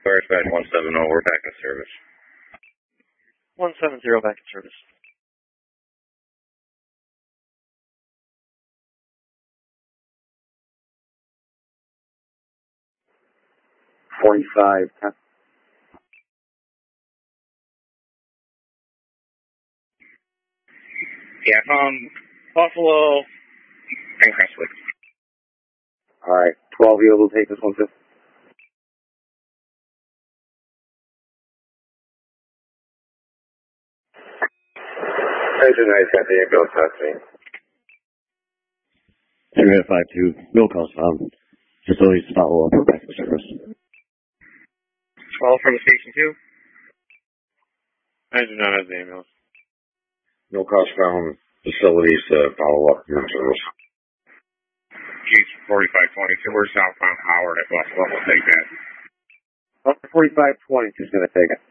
Fire Dispatch 170, we're back in service. 170 back in service. Yeah, Buffalo and Crestwood. Alright, 12, you able to take this one, too? Agent 9's got the ambulance testing. 352, no calls found. Facilities follow up, we're back in service. 12 from the station 2. I do not have the ambulance. No calls found. Facilities follow up in service. Case 4522, we're southbound Howard at Buffalo. We'll take that. 4520 is going to take it.